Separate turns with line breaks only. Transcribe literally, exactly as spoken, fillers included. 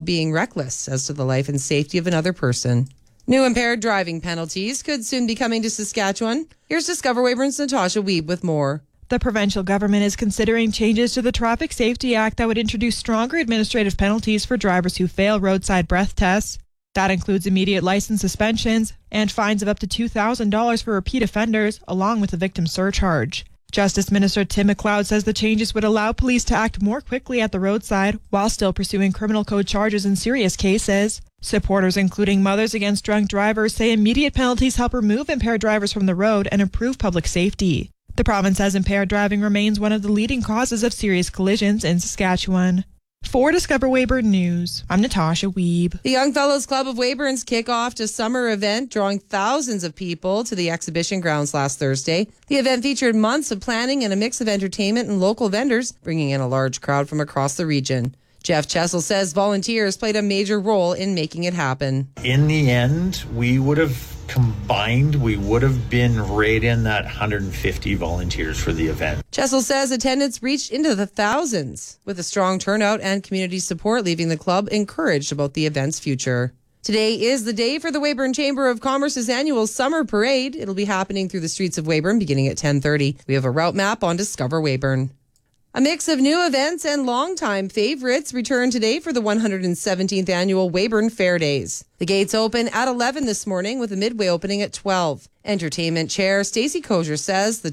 being reckless as to the life and safety of another person. New impaired driving penalties could soon be coming to Saskatchewan. Here's Discover Weyburn's Natasha Wiebe with more.
The provincial government is considering changes to the Traffic Safety Act that would introduce stronger administrative penalties for drivers who fail roadside breath tests. That includes immediate license suspensions and fines of up to two thousand dollars for repeat offenders, along with a victim surcharge. Justice Minister Tim McLeod says the changes would allow police to act more quickly at the roadside while still pursuing criminal code charges in serious cases. Supporters, including Mothers Against Drunk Drivers, say immediate penalties help remove impaired drivers from the road and improve public safety. The province says impaired driving remains one of the leading causes of serious collisions in Saskatchewan. For Discover Weyburn News, I'm Natasha Wiebe.
The Young Fellows Club of Weyburn's kick-off a summer event drawing thousands of people to the exhibition grounds last Thursday. The event featured months of planning and a mix of entertainment and local vendors, bringing in a large crowd from across the region. Jeff Chessel says volunteers played a major role in making it happen.
In the end, we would have combined, we would have been right in that one hundred fifty volunteers for the event.
Chessel says attendance reached into the thousands, with a strong turnout and community support leaving the club encouraged about the event's future. Today is the day for the Weyburn Chamber of Commerce's annual summer parade. It'll be happening through the streets of Weyburn beginning at ten thirty. We have a route map on Discover Weyburn. A mix of new events and longtime favorites return today for the one hundred seventeenth annual Weyburn Fair Days. The gates open at eleven this morning with the midway opening at twelve. Entertainment Chair Stacey Kosher says the